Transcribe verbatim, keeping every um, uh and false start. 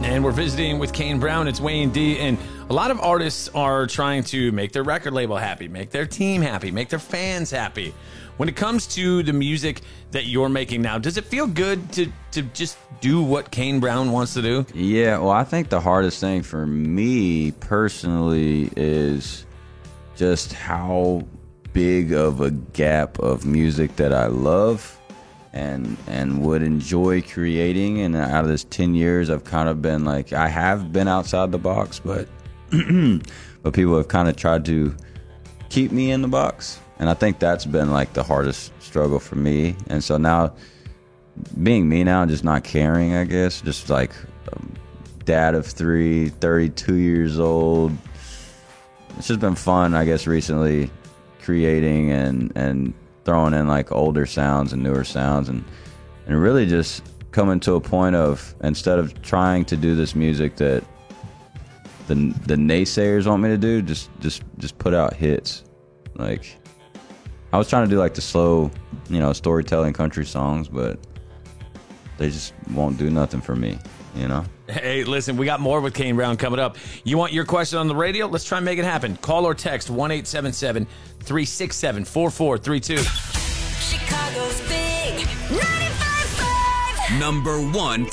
And we're visiting with Kane Brown. It's Wayne D. And a lot of artists are trying to make their record label happy, make their team happy, make their fans happy. When it comes to the music that you're making now, does it feel good to, to just do what Kane Brown wants to do? Yeah, well, I think the hardest thing for me personally is just how big of a gap of music that I love and and would enjoy creating. And out of this ten years, I've kind of been like, I have been outside the box, but but people have kind of tried to keep me in the box. And I think that's been like the hardest struggle for me. And so now, being me now, just not caring, I guess, just like um, dad of three, thirty-two years old. It's just been fun, I guess, recently creating and, and throwing in like older sounds and newer sounds and, and really just coming to a point of, instead of trying to do this music that the the naysayers want me to do, just just just put out hits. Like, I was trying to do like the slow, you know, storytelling country songs, but they just won't do nothing for me, you know? Hey, listen, we got more with Kane Brown coming up. You want your question on the radio? Let's try and make it happen. Call or text one eight seven seven, three six seven, four four three two. Chicago's big ninety-five point five. Number one